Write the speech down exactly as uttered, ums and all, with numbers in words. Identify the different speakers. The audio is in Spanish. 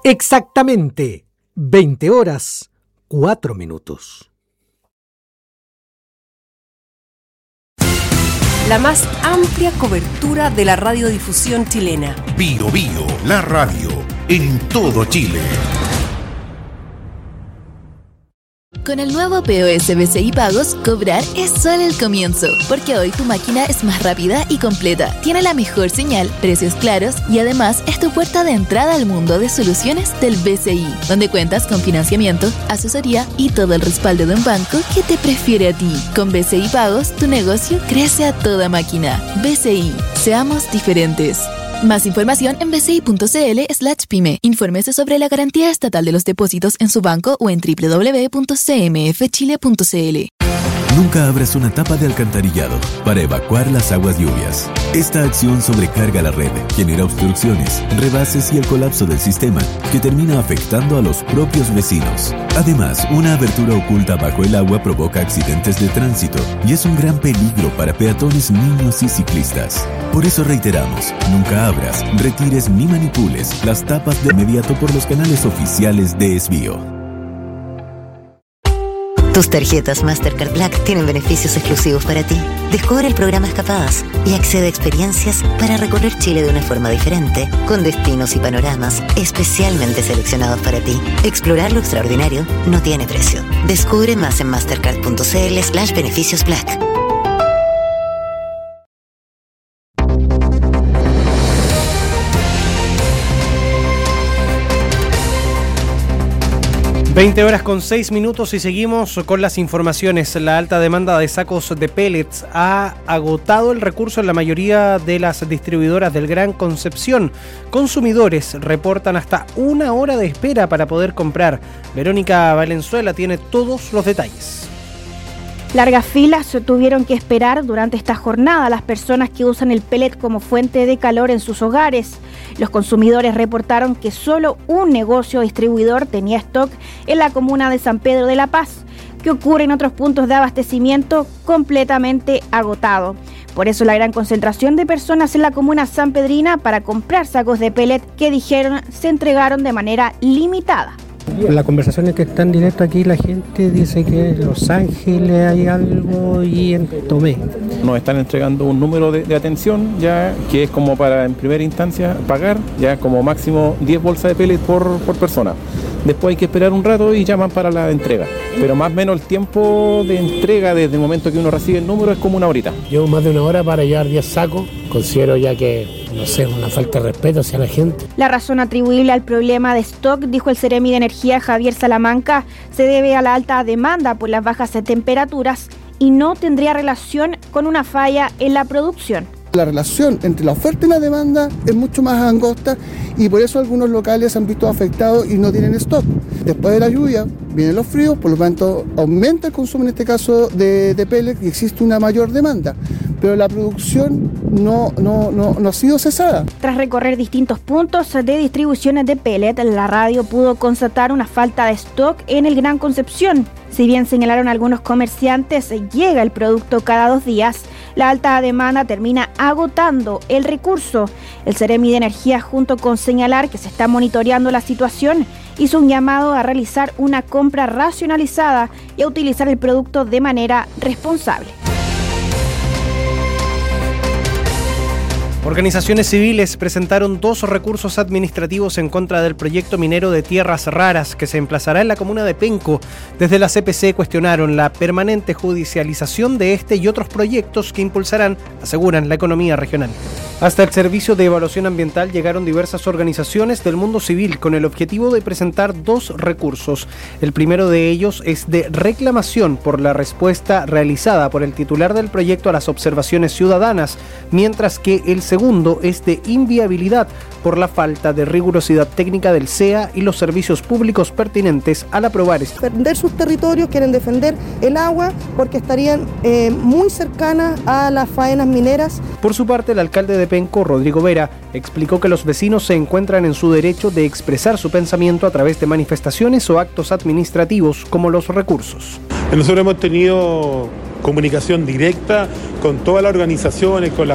Speaker 1: Exactamente veinte horas, cuatro minutos.
Speaker 2: La más amplia cobertura de la radiodifusión chilena.
Speaker 3: Bío Bío, la radio, en todo Chile.
Speaker 4: Con el nuevo P O S B C I Pagos, cobrar es solo el comienzo, porque hoy tu máquina es más rápida y completa, tiene la mejor señal, precios claros y además es tu puerta de entrada al mundo de soluciones del B C I, donde cuentas con financiamiento, asesoría y todo el respaldo de un banco que te prefiere a ti. Con B C I Pagos, tu negocio crece a toda máquina. B C I, seamos diferentes. Más información en bci.cl slash pyme. Infórmese sobre la garantía estatal de los depósitos en su banco o en doble u doble u doble u punto c m f chile punto c l.
Speaker 5: Nunca abras una tapa de alcantarillado para evacuar las aguas lluvias. Esta acción sobrecarga la red, genera obstrucciones, rebases y el colapso del sistema, que termina afectando a los propios vecinos. Además, una abertura oculta bajo el agua provoca accidentes de tránsito y es un gran peligro para peatones, niños y ciclistas. Por eso reiteramos, nunca abras, retires ni manipules las tapas de inmediato por los canales oficiales de Esbio.
Speaker 6: Tus tarjetas Mastercard Black tienen beneficios exclusivos para ti. Descubre el programa Escapadas y accede a experiencias para recorrer Chile de una forma diferente, con destinos y panoramas especialmente seleccionados para ti. Explorar lo extraordinario no tiene precio. Descubre más en mastercard.cl slash beneficios Black.
Speaker 7: veinte horas con seis minutos y seguimos con las informaciones. La alta demanda de sacos de pellets ha agotado el recurso en la mayoría de las distribuidoras del Gran Concepción. Consumidores reportan hasta una hora de espera para poder comprar. Verónica Valenzuela tiene todos los detalles.
Speaker 8: Largas filas se tuvieron que esperar durante esta jornada las personas que usan el pellet como fuente de calor en sus hogares. Los consumidores reportaron que solo un negocio distribuidor tenía stock en la comuna de San Pedro de la Paz, que ocurre en otros puntos de abastecimiento completamente agotado. Por eso la gran concentración de personas en la comuna sanpedrina para comprar sacos de pellet que dijeron se entregaron de manera limitada.
Speaker 9: En las conversaciones que están directo aquí la gente dice que en Los Ángeles hay algo y en Tomé.
Speaker 10: Nos están entregando un número de, de atención ya que es como para en primera instancia pagar ya como máximo diez bolsas de pellet por, por persona. Después hay que esperar un rato y llaman para la entrega. Pero más o menos el tiempo de entrega desde el momento que uno recibe el número es como una horita.
Speaker 9: Llevo más de una hora para llevar diez sacos. Considero ya que, no sé, una falta de respeto hacia la gente.
Speaker 8: La razón atribuible al problema de stock, dijo el Seremi de Energía Javier Salamanca, se debe a la alta demanda por las bajas temperaturas y no tendría relación con una falla en la producción.
Speaker 11: La relación entre la oferta y la demanda es mucho más angosta y por eso algunos locales se han visto afectados y no tienen stock. Después de la lluvia vienen los fríos, por lo tanto aumenta el consumo en este caso de, de pellet y existe una mayor demanda, pero la producción no, no, no, no ha sido cesada.
Speaker 8: Tras recorrer distintos puntos de distribuciones de pellet, la radio pudo constatar una falta de stock en el Gran Concepción. Si bien señalaron algunos comerciantes, llega el producto cada dos días, la alta demanda termina agotando el recurso. El Seremi de Energía, junto con señalar que se está monitoreando la situación, hizo un llamado a realizar una compra racionalizada y a utilizar el producto de manera responsable.
Speaker 7: Organizaciones civiles presentaron dos recursos administrativos en contra del proyecto minero de tierras raras que se emplazará en la comuna de Penco. Desde la C P C cuestionaron la permanente judicialización de este y otros proyectos que impulsarán, aseguran, la economía regional. Hasta el Servicio de Evaluación Ambiental llegaron diversas organizaciones del mundo civil con el objetivo de presentar dos recursos. El primero de ellos es de reclamación por la respuesta realizada por el titular del proyecto a las observaciones ciudadanas, mientras que el segundo es de inviabilidad por la falta de rigurosidad técnica del C E A y los servicios públicos pertinentes al aprobar esto.
Speaker 12: Defender sus territorios, quieren defender el agua porque estarían eh, muy cercanas a las faenas mineras.
Speaker 7: Por su parte, el alcalde de Penco, Rodrigo Vera, explicó que los vecinos se encuentran en su derecho de expresar su pensamiento a través de manifestaciones o actos administrativos como los recursos.
Speaker 13: Nosotros hemos tenido comunicación directa con todas las organizaciones, con las